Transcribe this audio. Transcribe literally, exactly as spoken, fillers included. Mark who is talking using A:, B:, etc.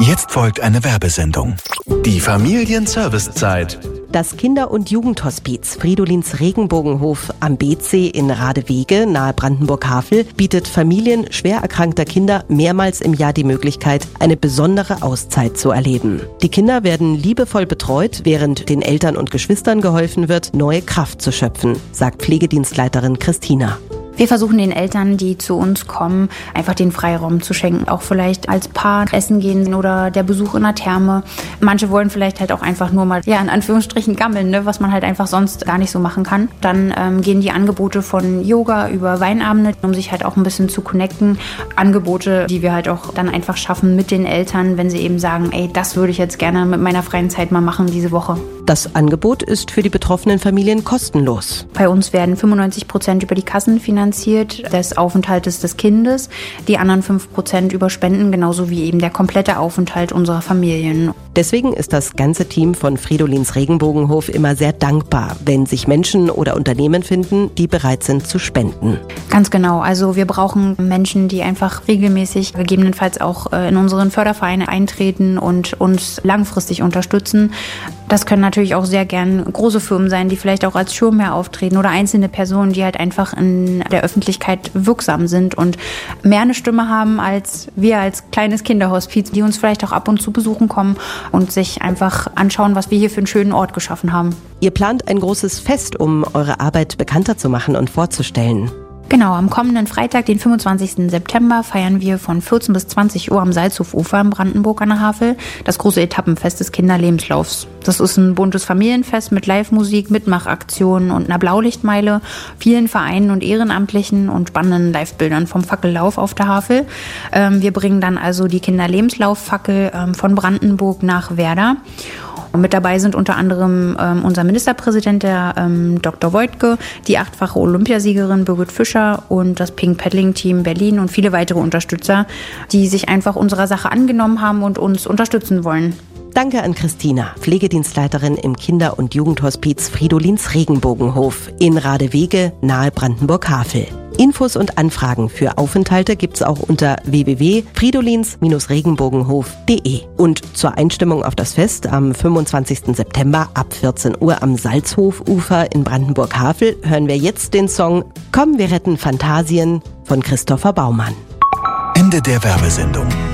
A: Jetzt folgt eine Werbesendung. Die Familienservicezeit.
B: Das Kinder- und Jugendhospiz Fridolins Regenbogenhof am Beetsee in Radewege nahe Brandenburg-Havel bietet Familien schwer erkrankter Kinder mehrmals im Jahr die Möglichkeit, eine besondere Auszeit zu erleben. Die Kinder werden liebevoll betreut, während den Eltern und Geschwistern geholfen wird, neue Kraft zu schöpfen, sagt Pflegedienstleiterin Christina.
C: Wir versuchen den Eltern, die zu uns kommen, einfach den Freiraum zu schenken. Auch vielleicht als Paar essen gehen oder der Besuch in der Therme. Manche wollen vielleicht halt auch einfach nur mal, ja, in Anführungsstrichen gammeln, ne, was man halt einfach sonst gar nicht so machen kann. Dann ähm, gehen die Angebote von Yoga über Weinabende, um sich halt auch ein bisschen zu connecten. Angebote, die wir halt auch dann einfach schaffen mit den Eltern, wenn sie eben sagen, ey, das würde ich jetzt gerne mit meiner freien Zeit mal machen diese Woche.
B: Das Angebot ist für die betroffenen Familien kostenlos.
C: Bei uns werden fünfundneunzig Prozent über die Kassen finanziert des Aufenthaltes des Kindes, die anderen fünf Prozent über Spenden, genauso wie eben der komplette Aufenthalt unserer Familien.
B: Deswegen ist das ganze Team von Fridolins Regenbogenhof immer sehr dankbar, wenn sich Menschen oder Unternehmen finden, die bereit sind zu spenden.
C: Ganz genau. Also wir brauchen Menschen, die einfach regelmäßig, gegebenenfalls auch in unseren Fördervereine eintreten und uns langfristig unterstützen. Das können natürlich auch sehr gern große Firmen sein, die vielleicht auch als Schirmherr auftreten oder einzelne Personen, die halt einfach in der Öffentlichkeit wirksam sind und mehr eine Stimme haben als wir als kleines Kinderhospiz, die uns vielleicht auch ab und zu besuchen kommen und sich einfach anschauen, was wir hier für einen schönen Ort geschaffen haben.
B: Ihr plant ein großes Fest, um eure Arbeit bekannter zu machen und vorzustellen.
C: Genau, am kommenden Freitag, den fünfundzwanzigsten September, feiern wir von vierzehn bis zwanzig Uhr am Salzhofufer in Brandenburg an der Havel das große Etappenfest des Kinderlebenslaufs. Das ist ein buntes Familienfest mit Live-Musik, Mitmachaktionen und einer Blaulichtmeile, vielen Vereinen und Ehrenamtlichen und spannenden Live-Bildern vom Fackellauf auf der Havel. Ähm, wir bringen dann also die Kinderlebenslauffackel ähm, von Brandenburg nach Werder. Und mit dabei sind unter anderem ähm, unser Ministerpräsident, der ähm, Doktor Woidke, die achtfache Olympiasiegerin Birgit Fischer und das Pink Paddling Team Berlin und viele weitere Unterstützer, die sich einfach unserer Sache angenommen haben und uns unterstützen wollen.
B: Danke an Christina, Pflegedienstleiterin im Kinder- und Jugendhospiz Fridolins Regenbogenhof in Radewege nahe Brandenburg-Havel. Infos und Anfragen für Aufenthalte gibt's auch unter w w w punkt fridolins regenbogenhof punkt de. Und zur Einstimmung auf das Fest am fünfundzwanzigsten September ab vierzehn Uhr am Salzhofufer in Brandenburg-Havel hören wir jetzt den Song Komm, wir retten Phantasien von Christopher Baumann.
A: Ende der Werbesendung.